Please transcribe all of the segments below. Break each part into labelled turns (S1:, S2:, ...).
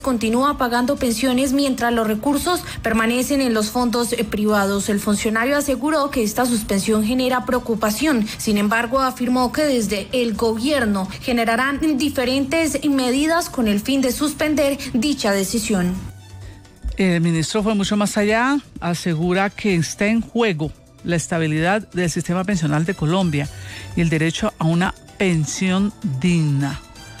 S1: continúa pagando pensiones mientras los recursos permanecen en los fondos privados. El funcionario aseguró que esta suspensión genera preocupación. Sin embargo, afirmó que desde el gobierno generarán diferentes medidas con el fin de suspender dicha decisión.
S2: El ministro fue mucho más allá, asegura que está en juego la estabilidad del sistema pensional de Colombia y el derecho a una pensión digna.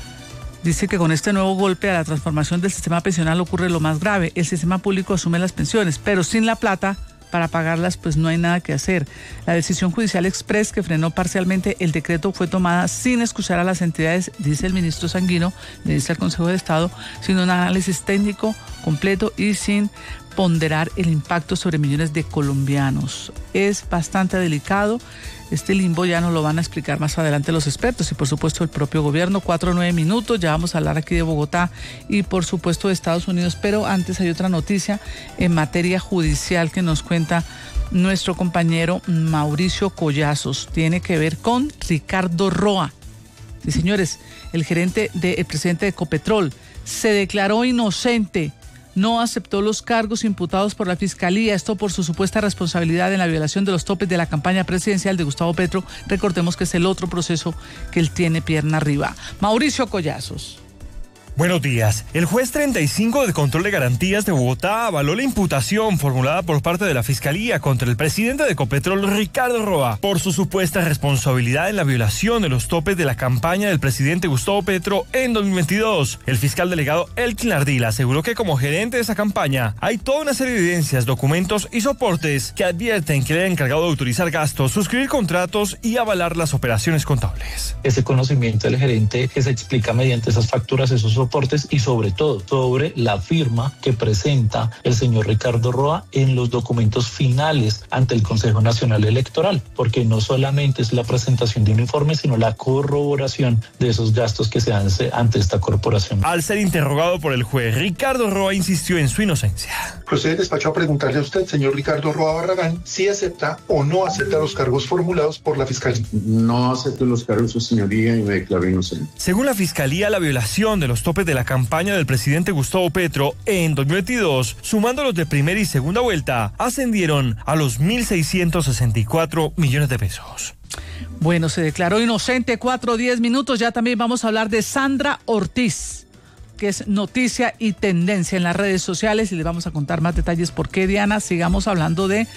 S2: Dice que con este nuevo golpe a la transformación del sistema pensional ocurre lo más grave. El sistema público asume las pensiones, pero sin la plata para pagarlas, pues no hay nada que hacer. La decisión judicial express que frenó parcialmente el decreto fue tomada sin escuchar a las entidades, dice el ministro Sanguino, le dice al Consejo de Estado, sin un análisis técnico completo y sin ponderar el impacto sobre millones de colombianos. Es bastante delicado. Este limbo ya nos lo van a explicar más adelante los expertos y por supuesto el propio gobierno. 4:09 minutos, ya vamos a hablar aquí de Bogotá y por supuesto de Estados Unidos, pero antes hay otra noticia en materia judicial que nos cuenta nuestro compañero Mauricio Collazos. Tiene que ver con Ricardo Roa. Sí, señores, el presidente de Ecopetrol se declaró inocente. No aceptó los cargos imputados por la Fiscalía, esto por su supuesta responsabilidad en la violación de los topes de la campaña presidencial de Gustavo Petro. Recordemos que es el otro proceso que él tiene pierna arriba. Mauricio Collazos.
S3: Buenos días. El juez 35 de Control de Garantías de Bogotá avaló la imputación formulada por parte de la Fiscalía contra el presidente de Ecopetrol, Ricardo Roa, por su supuesta responsabilidad en la violación de los topes de la campaña del presidente Gustavo Petro en 2022. El fiscal delegado Elkin Ardila aseguró que como gerente de esa campaña hay toda una serie de evidencias, documentos y soportes que advierten que le han encargado de autorizar gastos, suscribir contratos y avalar las operaciones contables.
S4: Ese conocimiento del gerente que se explica mediante esas facturas, esos soportes y sobre todo sobre la firma que presenta el señor Ricardo Roa en los documentos finales ante el Consejo Nacional Electoral, porque no solamente es la presentación de un informe, sino la corroboración de esos gastos que se hacen ante esta corporación.
S3: Al ser interrogado por el juez, Ricardo Roa insistió en su inocencia.
S5: Procede el despacho a preguntarle a usted, señor Ricardo Roa Barragán, si acepta o no acepta los cargos formulados por la Fiscalía.
S6: No acepto los cargos, su señoría, y me declaro inocente.
S3: Según la Fiscalía, la violación de los topes de la campaña del presidente Gustavo Petro en 2022, sumándolos de primera y segunda vuelta, ascendieron a los 1.664 millones de pesos.
S2: Bueno, se declaró inocente. 4:10 minutos. Ya también vamos a hablar de Sandra Ortiz, que es noticia y tendencia en las redes sociales, y les vamos a contar más detalles por qué. Diana, sigamos hablando de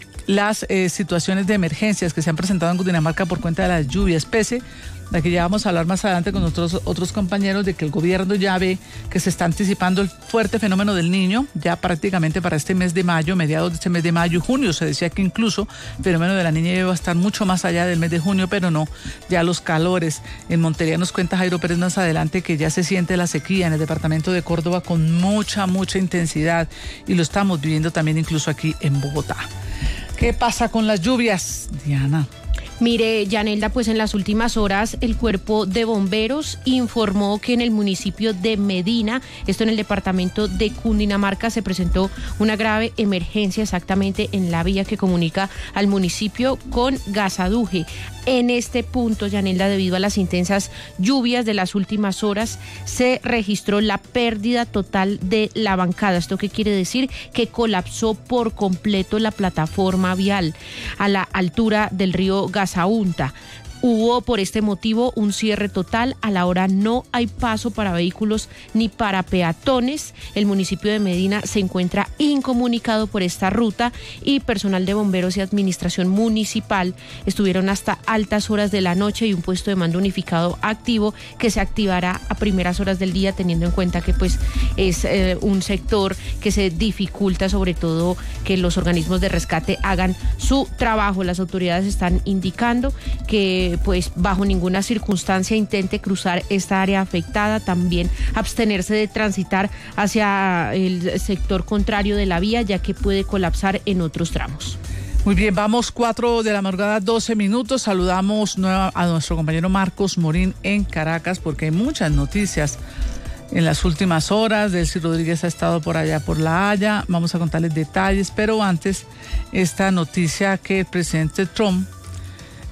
S2: las situaciones de emergencias que se han presentado en Cundinamarca por cuenta de las lluvias, pese a que ya vamos a hablar más adelante con otros compañeros de que el gobierno ya ve que se está anticipando el fuerte fenómeno del Niño, ya prácticamente para este mes de mayo, mediados de este mes de mayo y junio. Se decía que incluso el fenómeno de la Niña iba a estar mucho más allá del mes de junio, pero no, ya los calores. En Montería nos cuenta Jairo Pérez más adelante que ya se siente la sequía en el departamento de Córdoba con mucha intensidad, y lo estamos viviendo también incluso aquí en Bogotá. ¿Qué pasa con las lluvias, Diana?
S7: Mire, Yanelda, pues en las últimas horas el Cuerpo de Bomberos informó que en el municipio de Medina, esto en el departamento de Cundinamarca, se presentó una grave emergencia exactamente en la vía que comunica al municipio con Gasaduje. En este punto, Yanelda, debido a las intensas lluvias de las últimas horas, se registró la pérdida total de la bancada. ¿Esto qué quiere decir? Que colapsó por completo la plataforma vial a la altura del río Gasaunta. Hubo por este motivo un cierre total. A la hora no hay paso para vehículos ni para peatones. El municipio de Medina se encuentra incomunicado por esta ruta y personal de bomberos y administración municipal estuvieron hasta altas horas de la noche y un puesto de mando unificado activo que se activará a primeras horas del día, teniendo en cuenta que pues es un sector que se dificulta, sobre todo que los organismos de rescate hagan su trabajo. Las autoridades están indicando que pues bajo ninguna circunstancia intente cruzar esta área afectada, también abstenerse de transitar hacia el sector contrario de la vía, ya que puede colapsar en otros tramos.
S2: Muy bien, vamos 4 de la madrugada, 12 minutos. Saludamos a nuestro compañero Marcos Morín en Caracas, porque hay muchas noticias en las últimas horas. Delcy Rodríguez ha estado por allá por La Haya. Vamos a contarles detalles, pero antes esta noticia que el presidente Trump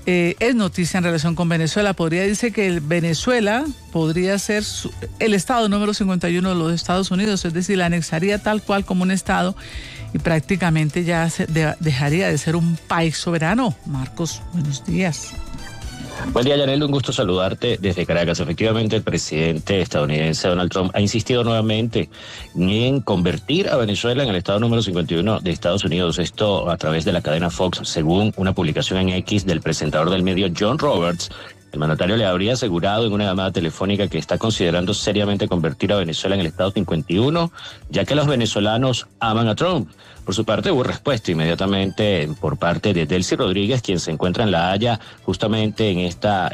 S2: es noticia en relación con Venezuela. Dice que Venezuela podría ser el estado número 51 de los Estados Unidos, es decir, la anexaría tal cual como un estado y prácticamente ya dejaría de ser un país soberano. Marcos, buenos días.
S8: Buen día, Yanel, un gusto saludarte desde Caracas. Efectivamente, el presidente estadounidense Donald Trump ha insistido nuevamente en convertir a Venezuela en el estado número 51 de Estados Unidos. Esto a través de la cadena Fox, según una publicación en X del presentador del medio John Roberts. El mandatario le habría asegurado en una llamada telefónica que está considerando seriamente convertir a Venezuela en el estado 51, ya que los venezolanos aman a Trump. Por su parte, hubo respuesta inmediatamente por parte de Delcy Rodríguez, quien se encuentra en La Haya justamente en esta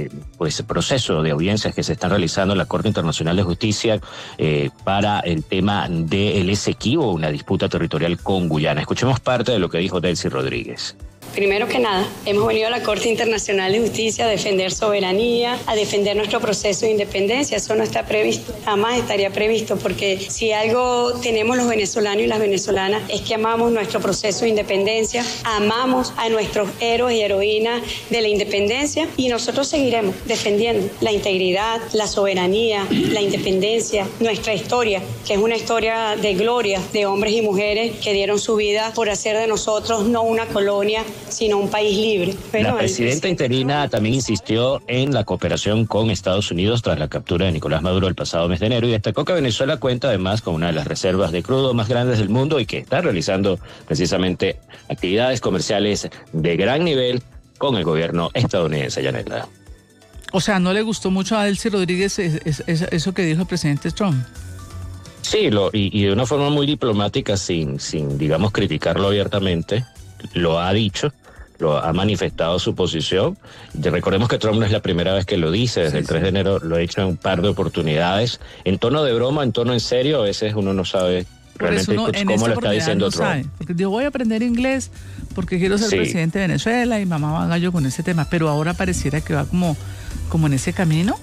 S8: proceso de audiencias que se están realizando en la Corte Internacional de Justicia para el tema del Esequibo, una disputa territorial con Guyana. Escuchemos parte de lo que dijo Delcy Rodríguez.
S9: Primero que nada, hemos venido a la Corte Internacional de Justicia a defender soberanía, a defender nuestro proceso de independencia. Eso no está previsto, jamás estaría previsto, porque si algo tenemos los venezolanos y las venezolanas es que amamos nuestro proceso de independencia, amamos a nuestros héroes y heroínas de la independencia, y nosotros seguiremos defendiendo la integridad, la soberanía, la independencia, nuestra historia, que es una historia de gloria de hombres y mujeres que dieron su vida por hacer de nosotros no una colonia, sino un país libre.
S8: La presidenta interina también insistió en la cooperación con Estados Unidos tras la captura de Nicolás Maduro el pasado mes de enero y destacó que Venezuela cuenta además con una de las reservas de crudo más grandes del mundo y que está realizando precisamente actividades comerciales de gran nivel con el gobierno estadounidense. Yanela.
S2: O sea, ¿no le gustó mucho a Delcy Rodríguez eso que dijo el presidente Trump?
S8: Sí, y de una forma muy diplomática, sin digamos, criticarlo abiertamente. Lo ha dicho, lo ha manifestado su posición. Recordemos que Trump no es la primera vez que lo dice, desde el 3 de enero lo ha hecho en un par de oportunidades, en tono de broma, en tono en serio. A veces uno no sabe realmente cómo lo está diciendo Trump.
S2: Sabe, porque dijo, voy a aprender inglés porque quiero ser presidente de Venezuela y mamá va gallo con ese tema, pero ahora pareciera que va como en ese camino.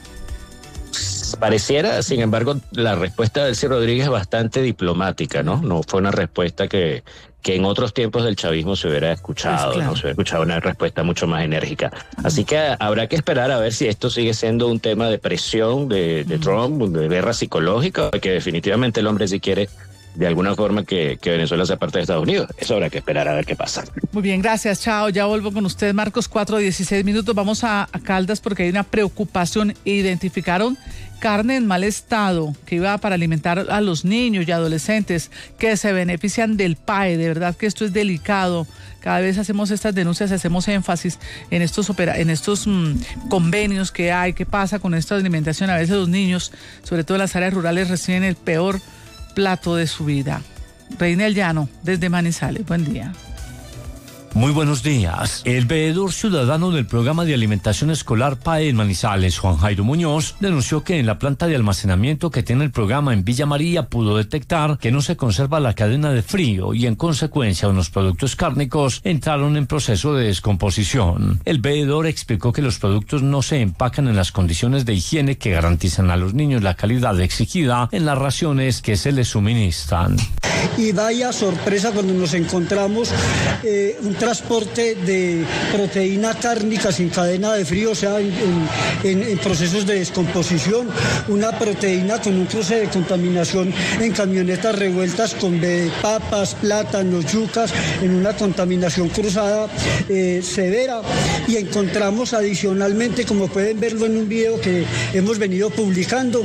S8: Pareciera, sin embargo, la respuesta de Delcy Rodríguez es bastante diplomática, ¿no? No fue una respuesta que en otros tiempos del chavismo se hubiera escuchado, claro. ¿No? Se hubiera escuchado una respuesta mucho más enérgica. Así que habrá que esperar a ver si esto sigue siendo un tema de presión de Trump, de guerra psicológica, que definitivamente el hombre sí quiere de alguna forma que Venezuela sea parte de Estados Unidos. Eso habrá que esperar a ver qué pasa.
S2: Muy bien, gracias, chao. Ya vuelvo con usted, Marcos, 4:16 minutos. Vamos a Caldas porque hay una preocupación. Identificaron carne en mal estado que iba para alimentar a los niños y adolescentes que se benefician del PAE. De verdad que esto es delicado. Cada vez hacemos estas denuncias, hacemos énfasis en estos convenios que hay. ¿Qué pasa con esta alimentación? A veces los niños, sobre todo en las áreas rurales, reciben el peor plato de su vida. Reinel Llano, desde Manizales. Buen día.
S10: Muy buenos días. El veedor ciudadano del programa de alimentación escolar PAE en Manizales, Juan Jairo Muñoz, denunció que en la planta de almacenamiento que tiene el programa en Villa María pudo detectar que no se conserva la cadena de frío y en consecuencia unos productos cárnicos entraron en proceso de descomposición. El veedor explicó que los productos no se empacan en las condiciones de higiene que garantizan a los niños la calidad exigida en las raciones que se les suministran.
S11: Y vaya sorpresa cuando nos encontramos un transporte de proteína cárnica sin cadena de frío, o sea, en procesos de descomposición, una proteína con un cruce de contaminación en camionetas revueltas con papas, plátanos, yucas, en una contaminación cruzada severa. Y encontramos adicionalmente, como pueden verlo en un video que hemos venido publicando,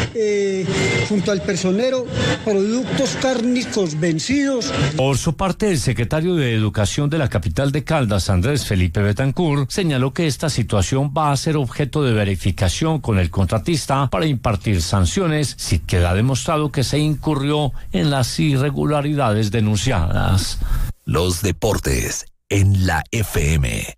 S11: junto al personero, productos cárnicos vencidos.
S10: Por su parte, el secretario de Educación de la capital de Caldas, Andrés Felipe Betancourt, señaló que esta situación va a ser objeto de verificación con el contratista para impartir sanciones si queda demostrado que se incurrió en las irregularidades denunciadas.
S12: Los deportes en la FM.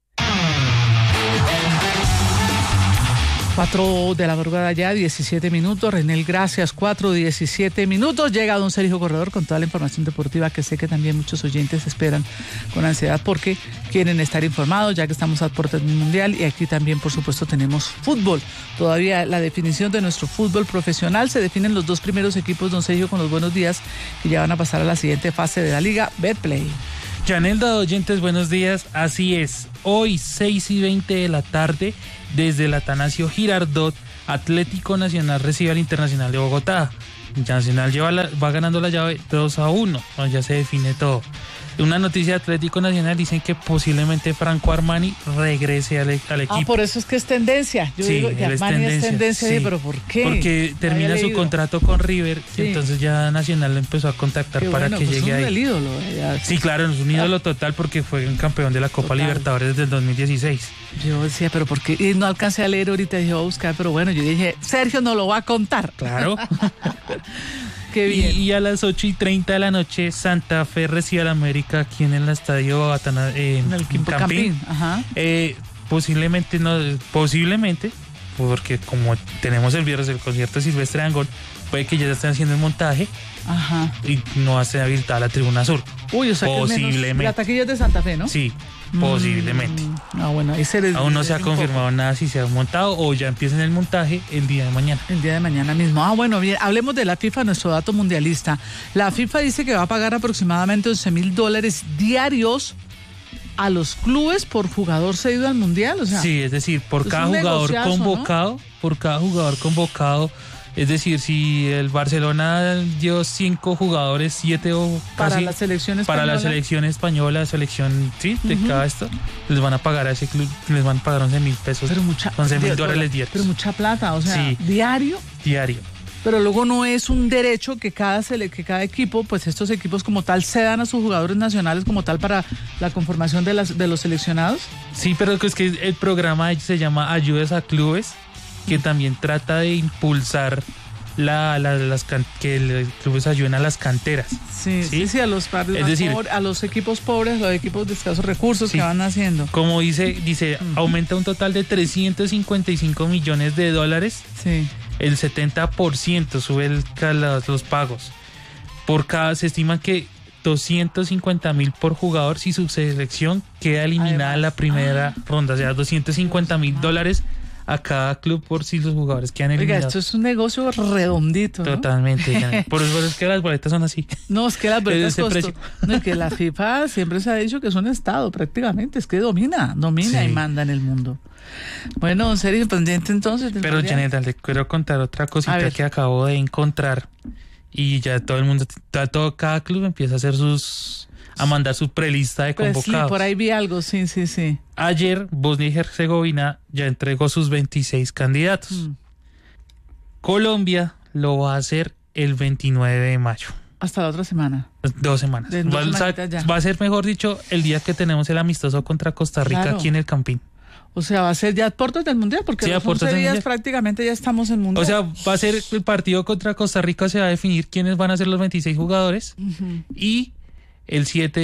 S2: 4 de la madrugada ya, 17 minutos. Renel, gracias. 4:17 minutos. Llega don Sergio Corredor con toda la información deportiva que sé que también muchos oyentes esperan con ansiedad porque quieren estar informados ya que estamos a puertas del Mundial y aquí también, por supuesto, tenemos fútbol. Todavía la definición de nuestro fútbol profesional. Se definen los dos primeros equipos, don Sergio, con los buenos días que ya van a pasar a la siguiente fase de la Liga Betplay.
S13: Yanelda, oyentes, buenos días. Así es, hoy 6:20 de la tarde, desde el Atanasio Girardot, Atlético Nacional recibe al Internacional de Bogotá. Nacional va ganando la llave 2-1, ya se define todo. Una noticia de Atlético Nacional, dicen que posiblemente Franco Armani regrese al equipo.
S2: Por eso es que es tendencia. Yo digo que Armani es tendencia, sí. Pero ¿por qué?
S13: Porque termina su contrato con River, sí. Entonces ya Nacional lo empezó a contactar para que llegue ahí.
S2: Es un ídolo.
S13: Sí, claro, es un ídolo total porque fue un campeón de la Copa Libertadores desde el 2016.
S2: Yo decía, pero ¿por qué? Y no alcancé a leer ahorita, dije, voy a buscar, pero bueno, yo dije, Sergio no lo va a contar.
S13: Claro.
S2: Qué bien.
S13: Y a las 8:30 de la noche, Santa Fe recibe al América aquí en el estadio
S2: en el Campín. Ajá.
S13: Posiblemente, porque como tenemos el viernes el concierto de Silvestre Dangond, puede que ya estén haciendo el montaje.
S2: Ajá.
S13: Y no hace habilitada la tribuna sur.
S2: Uy, o sea, posiblemente. La taquilla es de Santa Fe, ¿no?
S13: Sí, posiblemente.
S2: Bueno, ahí
S13: aún no se ha confirmado nada si se ha montado o ya empiezan el montaje el día de mañana.
S2: El día de mañana mismo. Bueno, bien, hablemos de la FIFA, nuestro dato mundialista. La FIFA dice que va a pagar aproximadamente $11,000 diarios a los clubes por jugador cedido al mundial. O sea,
S13: sí, es decir, por cada jugador convocado, es decir, si el Barcelona dio 5 jugadores, 7 o
S2: para
S13: casi,
S2: la selección española,
S13: sí, de cada esto, les van a pagar a ese club, les van a pagar $11,000,
S2: pero
S13: $11,000 diarios.
S2: Pero mucha plata, o sea,
S13: sí,
S2: diario. Pero luego no es un derecho que cada equipo, pues estos equipos como tal, cedan a sus jugadores nacionales como tal para la conformación de los seleccionados.
S13: Sí, pero es que el programa se llama Ayudas a Clubes, que también trata de impulsar que los clubes ayuden a las canteras.
S2: Sí, a los a los equipos pobres, los equipos de escasos recursos, sí, que van haciendo.
S13: Como dice, aumenta un total de $355 millones.
S2: Sí.
S13: El 70% sube los pagos. Se estima que 250,000 por jugador si su selección queda eliminada en la primera ronda. O sea, $250,000 a cada club por si los jugadores quedan eliminados.
S2: Oiga, esto es un negocio redondito, ¿no?
S13: Totalmente. Por eso es que las boletas son así.
S2: No, es que las boletas no, es que la FIFA siempre se ha dicho que es un estado prácticamente, es que domina sí, y manda en el mundo. Bueno, en serio, pendiente entonces.
S13: Pero Janeta, le quiero contar otra cosita que acabo de encontrar y ya todo el mundo, cada club empieza a mandar su prelista de convocados.
S2: Sí, por ahí vi algo, sí.
S13: Ayer, Bosnia y Herzegovina ya entregó sus 26 candidatos. Colombia lo va a hacer el 29 de mayo.
S2: Hasta la otra semana.
S13: 2 semanas. Va a ser, mejor dicho, el día que tenemos el amistoso contra Costa Rica, claro, aquí en el Campín.
S2: O sea, va a ser ya a puertas del Mundial, porque los 11 días prácticamente ya estamos en Mundial.
S13: O sea, va a ser el partido contra Costa Rica, se va a definir quiénes van a ser los 26 jugadores. Y el 7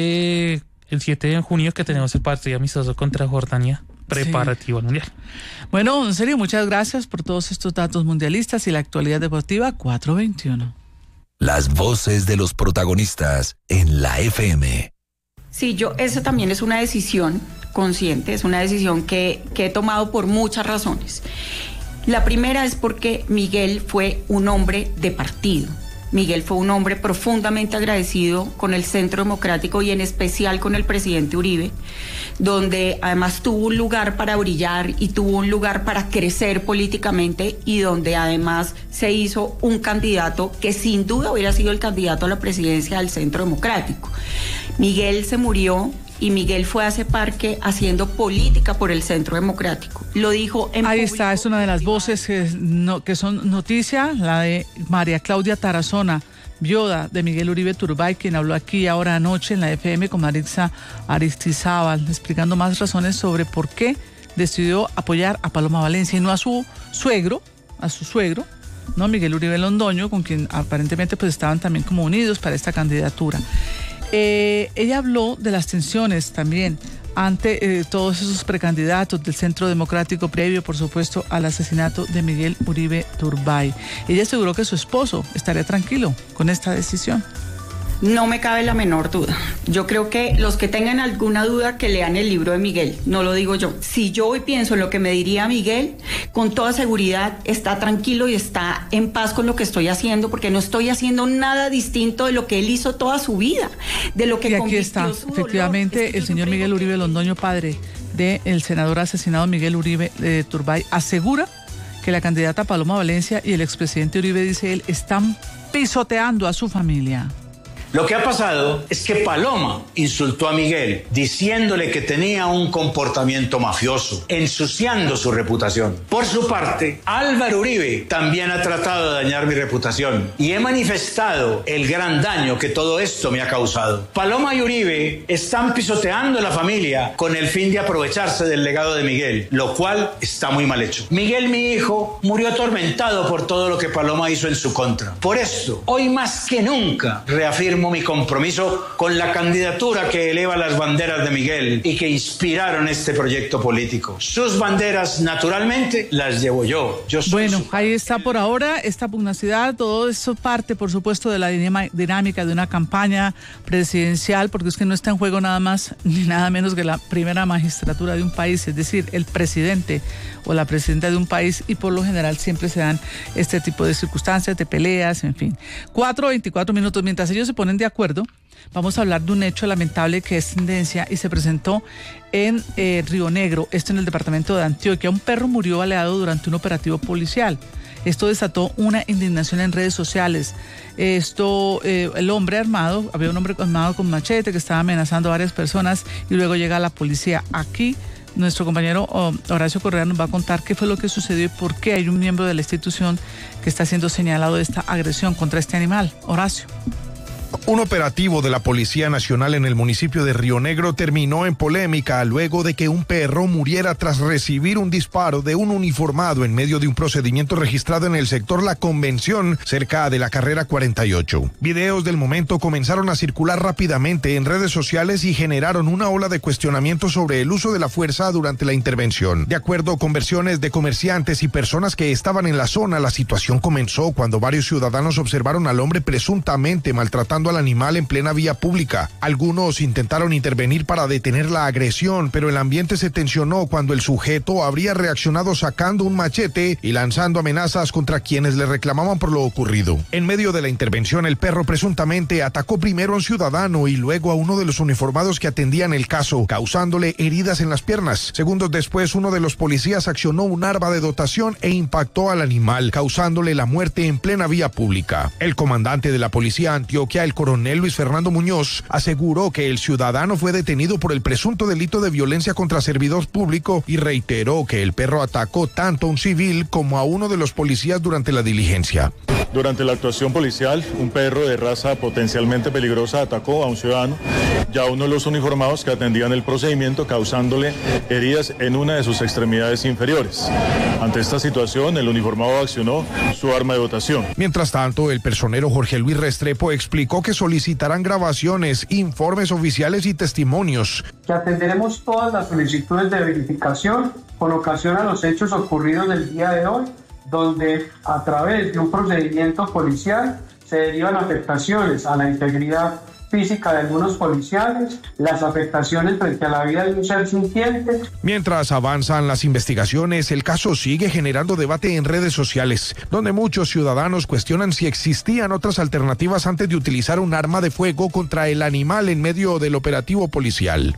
S13: de junio que tenemos el partido amistoso contra Jordania, preparativo al Mundial.
S2: Bueno, en serio, muchas gracias por todos estos datos mundialistas y la actualidad deportiva 421.
S12: Las voces de los protagonistas en la FM.
S14: Sí, eso también es una decisión consciente, es una decisión que he tomado por muchas razones. La primera es porque Miguel fue un hombre de partido. Miguel fue un hombre profundamente agradecido con el Centro Democrático y en especial con el presidente Uribe, donde además tuvo un lugar para brillar y tuvo un lugar para crecer políticamente y donde además se hizo un candidato que sin duda hubiera sido el candidato a la presidencia del Centro Democrático. Miguel se murió y Miguel fue a ese parque haciendo política por el Centro Democrático. Lo dijo en
S2: Ahí
S14: público.
S2: está, es una de las voces que son noticia, la de María Claudia Tarazona, viuda de Miguel Uribe Turbay, quien habló aquí ahora anoche en la FM con Maritza Aristizábal, explicando más razones sobre por qué decidió apoyar a Paloma Valencia y no a su suegro, ¿no? Miguel Uribe Londoño, con quien aparentemente pues estaban también como unidos para esta candidatura. Ella habló de las tensiones también ante todos esos precandidatos del Centro Democrático previo, por supuesto, al asesinato de Miguel Uribe Turbay. Ella aseguró que su esposo estaría tranquilo con esta decisión.
S14: No me cabe la menor duda. Yo creo que los que tengan alguna duda que lean el libro de Miguel, no lo digo yo. Si yo hoy pienso en lo que me diría Miguel, con toda seguridad está tranquilo y está en paz con lo que estoy haciendo, porque no estoy haciendo nada distinto de lo que él hizo toda su vida, de lo que
S2: y aquí está, efectivamente, el señor Miguel Uribe Londoño, padre del senador asesinado Miguel Uribe Turbay, asegura que la candidata Paloma Valencia y el expresidente Uribe, dice él, están pisoteando a su familia.
S15: Lo que ha pasado es que Paloma insultó a Miguel diciéndole que tenía un comportamiento mafioso, ensuciando su reputación. Por su parte, Álvaro Uribe también ha tratado de dañar mi reputación y he manifestado el gran daño que todo esto me ha causado. Paloma y Uribe están pisoteando la familia con el fin de aprovecharse del legado de Miguel, lo cual está muy mal hecho. Miguel, mi hijo, murió atormentado por todo lo que Paloma hizo en su contra. Por esto, hoy más que nunca, reafirmo mi compromiso con la candidatura que eleva las banderas de Miguel y que inspiraron este proyecto político. Sus banderas, naturalmente, las llevo yo.
S2: Bueno, ahí está por ahora esta pugnacidad. Todo eso parte, por supuesto, de la dinámica de una campaña presidencial, porque es que no está en juego nada más ni nada menos que la primera magistratura de un país, es decir, el presidente o la presidenta de un país, y por lo general siempre se dan este tipo de circunstancias, de peleas, en fin. 4:24 minutos. Mientras ellos se ponen de acuerdo, vamos a hablar de un hecho lamentable que es tendencia y se presentó en Río Negro, esto en el departamento de Antioquia. Un perro murió baleado durante un operativo policial. Esto desató una indignación en redes sociales. El hombre armado, había un hombre armado con machete que estaba amenazando a varias personas y luego llega la policía. Aquí nuestro compañero Horacio Correa nos va a contar qué fue lo que sucedió y por qué hay un miembro de la institución que está siendo señalado de esta agresión contra este animal. Horacio.
S16: Un operativo de la Policía Nacional en el municipio de Río Negro terminó en polémica luego de que un perro muriera tras recibir un disparo de un uniformado en medio de un procedimiento registrado en el sector La Convención, cerca de la carrera 48. Videos del momento comenzaron a circular rápidamente en redes sociales y generaron una ola de cuestionamientos sobre el uso de la fuerza durante la intervención. De acuerdo con versiones de comerciantes y personas que estaban en la zona, la situación comenzó cuando varios ciudadanos observaron al hombre presuntamente maltratando al animal en plena vía pública. Algunos intentaron intervenir para detener la agresión, pero el ambiente se tensionó cuando el sujeto habría reaccionado sacando un machete y lanzando amenazas contra quienes le reclamaban por lo ocurrido. En medio de la intervención, el perro presuntamente atacó primero a un ciudadano y luego a uno de los uniformados que atendían el caso, causándole heridas en las piernas. Segundos después, uno de los policías accionó un arma de dotación e impactó al animal, causándole la muerte en plena vía pública. El comandante de la Policía Antioquia, el coronel Luis Fernando Muñoz, aseguró que el ciudadano fue detenido por el presunto delito de violencia contra servidor público y reiteró que el perro atacó tanto a un civil como a uno de los policías durante la diligencia.
S17: Durante la actuación policial, un perro de raza potencialmente peligrosa atacó a un ciudadano, ya uno de los uniformados que atendían el procedimiento, causándole heridas en una de sus extremidades inferiores. Ante esta situación, el uniformado accionó su arma de dotación.
S16: Mientras tanto, el personero Jorge Luis Restrepo explicó que solicitarán grabaciones, informes oficiales y testimonios.
S18: Que atenderemos todas las solicitudes de verificación con ocasión a los hechos ocurridos del día de hoy, donde a través de un procedimiento policial se derivan afectaciones a la integridad física de algunos policiales, las afectaciones frente a la vida de un ser sintiente.
S16: Mientras avanzan las investigaciones, el caso sigue generando debate en redes sociales, donde muchos ciudadanos cuestionan si existían otras alternativas antes de utilizar un arma de fuego contra el animal en medio del operativo policial.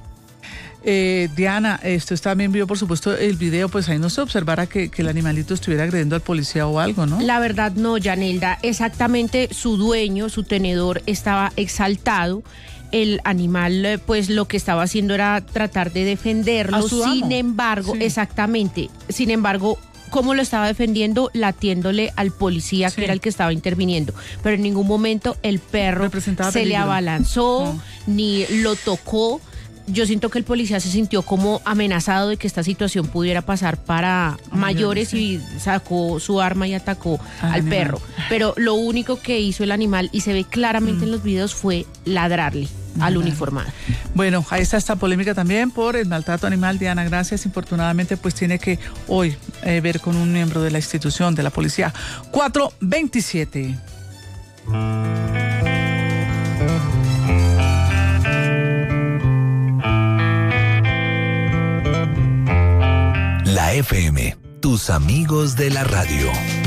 S2: Diana, esto también vio, por supuesto, el video, pues ahí no se observara que el animalito estuviera agrediendo al policía o algo, ¿no?
S7: La verdad no, Yanelda, exactamente su dueño, su tenedor, estaba exaltado. El animal, pues lo que estaba haciendo era tratar de defenderlo, sin embargo, sí. Exactamente, sin embargo, ¿cómo lo estaba defendiendo? Latiéndole al policía, sí, que era el que estaba interviniendo. Pero en ningún momento el perro se le abalanzó, ni lo tocó. Yo siento que el policía se sintió como amenazado de que esta situación pudiera pasar para mayores, sí, y sacó su arma y atacó al perro. Pero lo único que hizo el animal, y se ve claramente en los videos, fue ladrarle al uniformado.
S2: Bueno, ahí está esta polémica también por el maltrato animal. Diana, gracias. Infortunadamente, pues tiene que hoy ver con un miembro de la institución, de la policía. 4:27.
S12: tus amigos de la radio.